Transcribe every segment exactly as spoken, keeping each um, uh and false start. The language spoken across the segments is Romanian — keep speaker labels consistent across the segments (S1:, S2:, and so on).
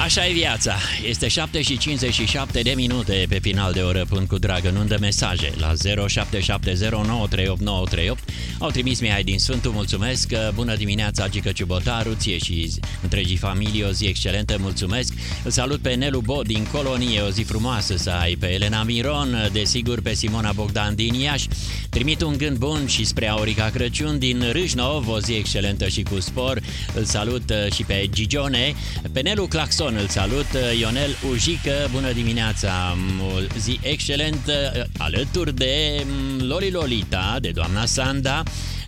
S1: Așa e viața. Este șapte și cincizeci și șapte de minute pe final de oră. Pun cu drag în undă mesaje la zero șapte șapte zero nouă trei opt nouă trei opt. Au trimis Mihai din Sfântul, mulțumesc. Bună dimineața, Gică Ciubotaru, ție și întregii familii, o zi excelentă, mulțumesc. Îl salut pe Nelu Bo din Colonie, o zi frumoasă să ai, pe Elena Miron, desigur pe Simona Bogdan din Iași. Trimit un gând bun și spre Aurica Crăciun din Râșnov, o zi excelentă și cu spor. Îl salut și pe Gigione, pe Nelu Claxon îl salut, Ionel Ujică, bună dimineața, o zi excelentă, alături de Loli Lolita, de doamna Sanda,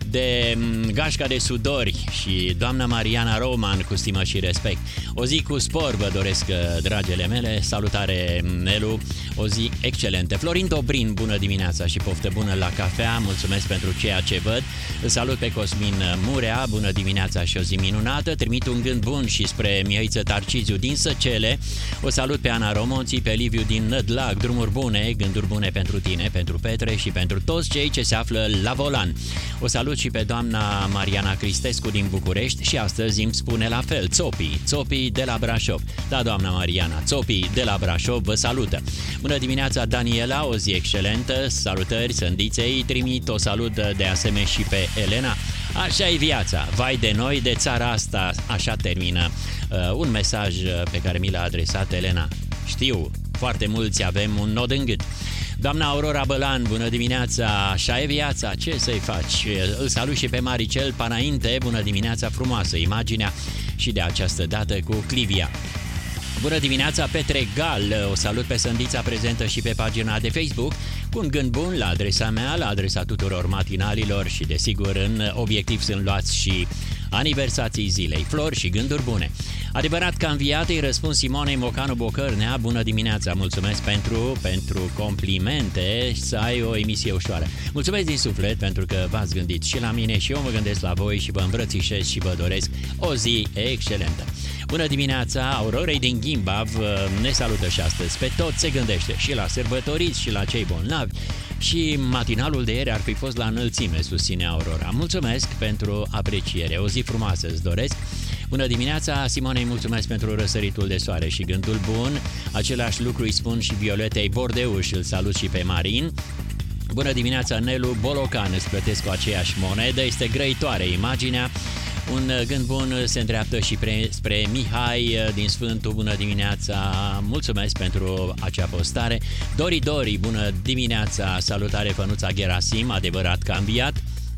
S1: de Gașca de Sudori și doamna Mariana Roman, cu stimă și respect. O zi cu spor vă doresc, dragele mele, salutare Nelu, o zi excelentă. Florin Dobrin, bună dimineața și poftă bună la cafea, mulțumesc pentru ceea ce văd. Îl salut pe Cosmin Murea, bună dimineața și o zi minunată. Trimit un gând bun și spre Mihăiță Tarciziu din Săcele. O salut pe Ana Romonții, pe Liviu din Nădlac, drumuri bune, gânduri bune pentru tine, pentru Petre și pentru toți cei ce se află la volan. O salut și pe doamna Mariana Cristescu din București și astăzi îmi spune la fel, Țopii, Țopii de la Brașov. Da, doamna Mariana, Țopii de la Brașov vă salută. Bună dimineața, Daniela, o zi excelentă, salutări Sândiței, trimit o salut de asemenea și pe Elena. Așa e viața, vai de noi, de țara asta, așa termină uh, un mesaj pe care mi l-a adresat Elena. Știu, foarte mulți avem un nod în gât. Doamna Aurora Bălan, bună dimineața, așa e viața, ce să-i faci? Îl salut și pe Maricel Panainte, bună dimineața, frumoasă imaginea și de această dată cu Clivia. Bună dimineața, Petre Gal, o salut pe Sândița prezentă și pe pagina de Facebook, cu un gând bun la adresa mea, la adresa tuturor matinalilor și desigur în obiectiv sunt luați și aniversații zilei, flori și gânduri bune. Adevărat că înviat, îi răspund Simonei Mocanu Bocărnea, bună dimineața, mulțumesc pentru, pentru complimente și să ai o emisie ușoară. Mulțumesc din suflet pentru că v-ați gândit și la mine și eu mă gândesc la voi și vă îmbrățișez și vă doresc o zi excelentă. Bună dimineața, Aurorei din Gimbav ne salută și astăzi. Pe toți se gândește și la sărbătoriți și la cei bolnavi și matinalul de ieri ar fi fost la înălțime, susține Aurora. Mulțumesc pentru apreciere, o zi frumoasă îți doresc. Bună dimineața, Simonei, mulțumesc pentru răsăritul de soare și gândul bun. Același lucru îi spun și Violetei Bordeuș, îl salut și pe Marin. Bună dimineața, Nelu Bolocan, îți plătesc cu aceeași monedă, este grăitoare imaginea. Un gând bun se îndreaptă și pre, spre Mihai din Sfântul, bună dimineața, mulțumesc pentru acea postare. Dori Dori, bună dimineața, salutare Fănuța Gerasim, adevărat că a înviat.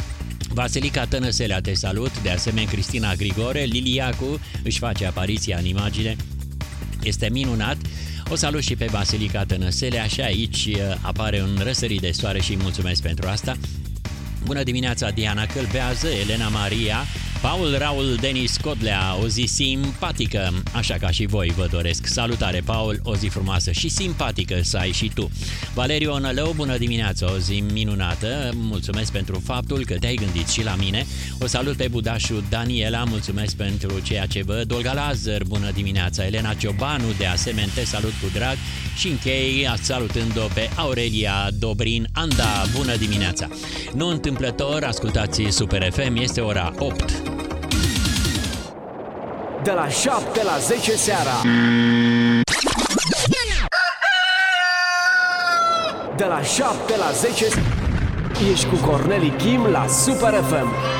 S1: Vasilica Tănăselea te salut, de asemenea Cristina Grigore, Liliacu își face apariția în imagine, este minunat. O salut și pe Vasilica Tănăselea și aici apare un răsărit de soare și mulțumesc pentru asta. Bună dimineața, Diana Călbează, Elena Maria, Paul Raul Denis Codlea, o zi simpatică, așa ca și voi vă doresc. Salutare, Paul, o zi frumoasă și simpatică să ai și tu. Valeriu Onălău, bună dimineața, o zi minunată, mulțumesc pentru faptul că te-ai gândit și la mine. O salut pe budașul Daniela, mulțumesc pentru ceea ce văd. Olga Lazar, bună dimineața, Elena Ciobanu, de asemenea te salut cu drag și închei salutând-o pe Aurelia Dobrin Anda, bună dimineața. Nu întâmplător, ascultați Super F M, este ora opt.
S2: De la șapte la zece seara. De la șapte la zece ești cu Corneli Kim la Super F M.